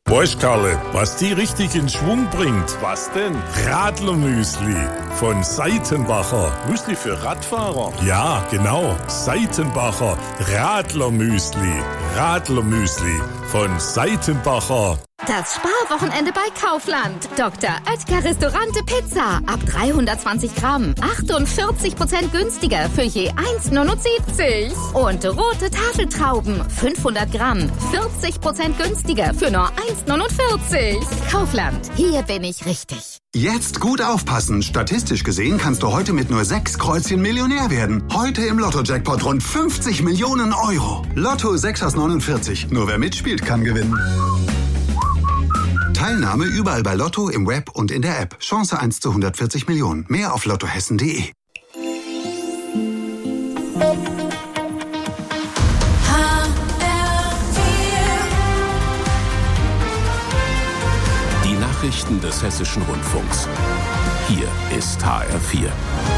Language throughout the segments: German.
Weißt Karle, was die richtig in Schwung bringt? Was denn? Radlermüsli von Seitenbacher. Müsli für Radfahrer? Ja, genau. Seitenbacher Radlermüsli. Radlermüsli von Seitenbacher. Das Sparwochenende bei Kaufland. Dr. Oetker Restaurante Pizza. Ab 320 Gramm. 48% günstiger für je 1,79. Und rote Tafeltrauben. 500 Gramm. 40% günstiger für nur 1,49. Kaufland. Hier bin ich richtig. Jetzt gut aufpassen. Statistisch gesehen kannst du heute mit nur 6 Kreuzchen Millionär werden. Heute im Lotto-Jackpot rund 50 Millionen Euro. Lotto 6 aus 49. Nur wer mitspielt, kann gewinnen. Teilnahme überall bei Lotto, im Web und in der App. Chance 1 zu 140 Millionen. Mehr auf lottohessen.de. Die Nachrichten des Hessischen Rundfunks. Hier ist HR4.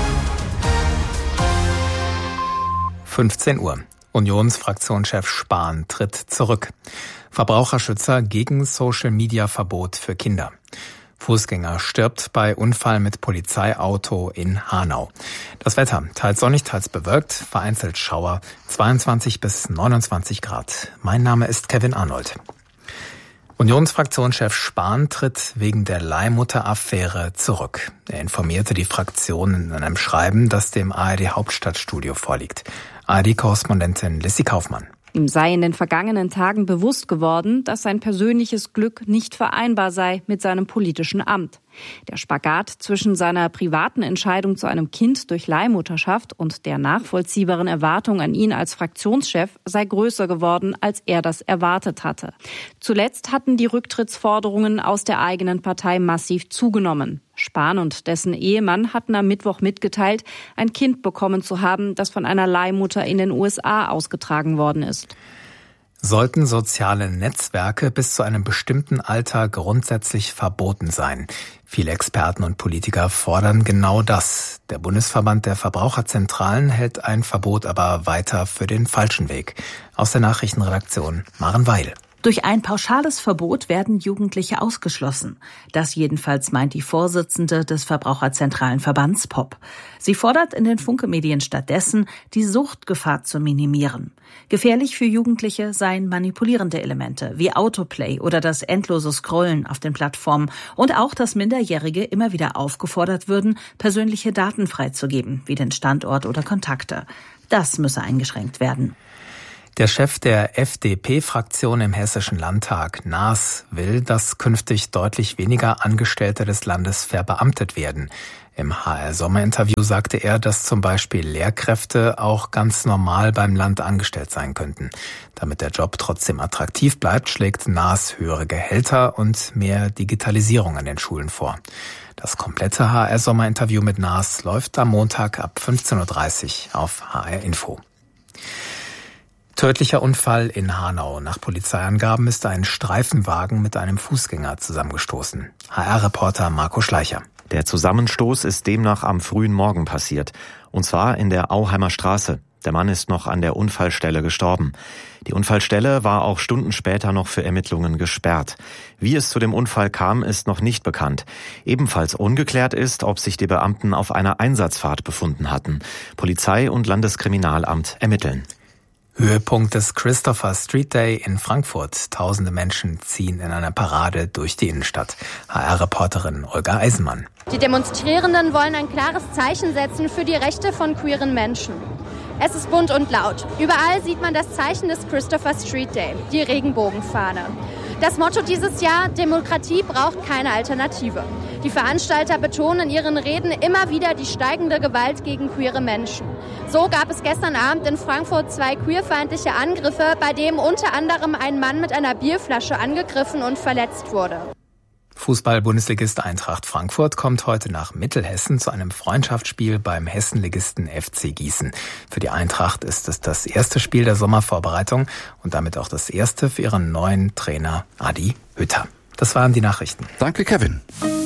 15 Uhr. Unionsfraktionschef Spahn tritt zurück. Verbraucherschützer gegen Social-Media-Verbot für Kinder. Fußgänger stirbt bei Unfall mit Polizeiauto in Hanau. Das Wetter, teils sonnig, teils bewölkt, vereinzelt Schauer, 22 bis 29 Grad. Mein Name ist Kevin Arnold. Unionsfraktionschef Spahn tritt wegen der Leihmutter-Affäre zurück. Er informierte die Fraktion in einem Schreiben, das dem ARD-Hauptstadtstudio vorliegt. ARD-Korrespondentin Lissy Kaufmann. Ihm sei in den vergangenen Tagen bewusst geworden, dass sein persönliches Glück nicht vereinbar sei mit seinem politischen Amt. Der Spagat zwischen seiner privaten Entscheidung zu einem Kind durch Leihmutterschaft und der nachvollziehbaren Erwartung an ihn als Fraktionschef sei größer geworden, als er das erwartet hatte. Zuletzt hatten die Rücktrittsforderungen aus der eigenen Partei massiv zugenommen. Spahn und dessen Ehemann hatten am Mittwoch mitgeteilt, ein Kind bekommen zu haben, das von einer Leihmutter in den USA ausgetragen worden ist. Sollten soziale Netzwerke bis zu einem bestimmten Alter grundsätzlich verboten sein? Viele Experten und Politiker fordern genau das. Der Bundesverband der Verbraucherzentralen hält ein Verbot aber weiter für den falschen Weg. Aus der Nachrichtenredaktion Maren Weil. Durch ein pauschales Verbot werden Jugendliche ausgeschlossen. Das jedenfalls meint die Vorsitzende des Verbraucherzentralenverbands POP. Sie fordert in den Funke-Medien stattdessen, die Suchtgefahr zu minimieren. Gefährlich für Jugendliche seien manipulierende Elemente wie Autoplay oder das endlose Scrollen auf den Plattformen und auch, dass Minderjährige immer wieder aufgefordert würden, persönliche Daten freizugeben, wie den Standort oder Kontakte. Das müsse eingeschränkt werden. Der Chef der FDP-Fraktion im Hessischen Landtag, Naas, will, dass künftig deutlich weniger Angestellte des Landes verbeamtet werden. Im HR-Sommerinterview sagte er, dass zum Beispiel Lehrkräfte auch ganz normal beim Land angestellt sein könnten. Damit der Job trotzdem attraktiv bleibt, schlägt Naas höhere Gehälter und mehr Digitalisierung an den Schulen vor. Das komplette HR-Sommerinterview mit Naas läuft am Montag ab 15.30 Uhr auf HR Info. Tödlicher Unfall in Hanau. Nach Polizeiangaben ist ein Streifenwagen mit einem Fußgänger zusammengestoßen. HR-Reporter Marco Schleicher. Der Zusammenstoß ist demnach am frühen Morgen passiert. Und zwar in der Auheimer Straße. Der Mann ist noch an der Unfallstelle gestorben. Die Unfallstelle war auch Stunden später noch für Ermittlungen gesperrt. Wie es zu dem Unfall kam, ist noch nicht bekannt. Ebenfalls ungeklärt ist, ob sich die Beamten auf einer Einsatzfahrt befunden hatten. Polizei und Landeskriminalamt ermitteln. Höhepunkt des Christopher Street Day in Frankfurt. Tausende Menschen ziehen in einer Parade durch die Innenstadt. HR-Reporterin Olga Eisenmann. Die Demonstrierenden wollen ein klares Zeichen setzen für die Rechte von queeren Menschen. Es ist bunt und laut. Überall sieht man das Zeichen des Christopher Street Day, die Regenbogenfahne. Das Motto dieses Jahr: Demokratie braucht keine Alternative. Die Veranstalter betonen in ihren Reden immer wieder die steigende Gewalt gegen queere Menschen. So gab es gestern Abend in Frankfurt 2 queerfeindliche Angriffe, bei denen unter anderem ein Mann mit einer Bierflasche angegriffen und verletzt wurde. Fußball-Bundesligist Eintracht Frankfurt kommt heute nach Mittelhessen zu einem Freundschaftsspiel beim Hessenligisten FC Gießen. Für die Eintracht ist es das erste Spiel der Sommervorbereitung und damit auch das erste für ihren neuen Trainer Adi Hütter. Das waren die Nachrichten. Danke, Kevin.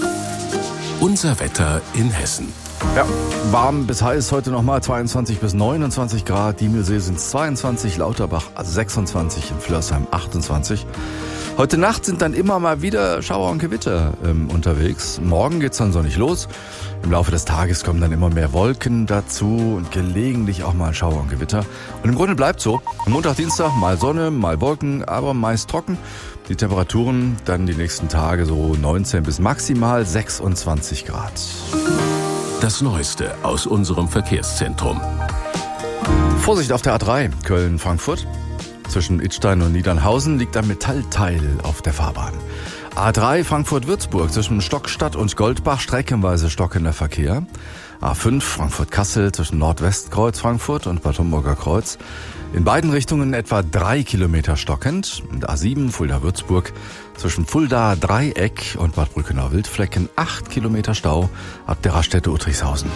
Unser Wetter in Hessen. Ja, warm bis heiß heute nochmal, 22 bis 29 Grad. Diemelsee sind 22, Lauterbach 26, in Flörsheim 28. Heute Nacht sind dann immer mal wieder Schauer und Gewitter unterwegs. Morgen geht's dann sonnig los. Im Laufe des Tages kommen dann immer mehr Wolken dazu und gelegentlich auch mal Schauer und Gewitter. Und im Grunde bleibt so. Am Montag, Dienstag mal Sonne, mal Wolken, aber meist trocken. Die Temperaturen dann die nächsten Tage so 19 bis maximal 26 Grad. Das Neueste aus unserem Verkehrszentrum. Vorsicht auf der A3 Köln-Frankfurt. Zwischen Idstein und Niedernhausen liegt ein Metallteil auf der Fahrbahn. A3 Frankfurt-Würzburg zwischen Stockstadt und Goldbach streckenweise stockender Verkehr. A5 Frankfurt-Kassel zwischen Nordwestkreuz Frankfurt und Bad Homburger Kreuz. In beiden Richtungen etwa 3 Kilometer stockend. Und A7 Fulda-Würzburg zwischen Fulda Dreieck und Bad Brückenau-Wildflecken 8 Kilometer Stau ab der Raststätte Uttrichshausen.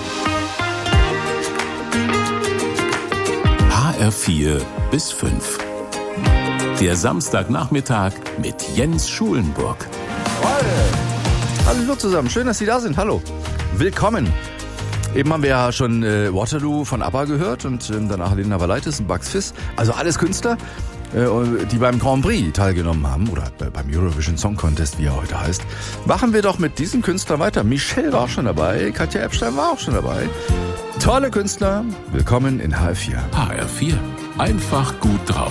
HR4 bis 5. Der Samstagnachmittag mit Jens Schulenburg. Hallo zusammen, schön, dass Sie da sind. Hallo, willkommen. Eben haben wir ja schon Waterloo von ABBA gehört und danach Linda Valaitis und Bugs Fizz. Also alles Künstler, die beim Grand Prix teilgenommen haben oder beim Eurovision Song Contest, wie er heute heißt. Machen wir doch mit diesen Künstlern weiter. Michelle war auch schon dabei, Katja Epstein war auch schon dabei. Tolle Künstler, willkommen in HR4. HR4, einfach gut drauf.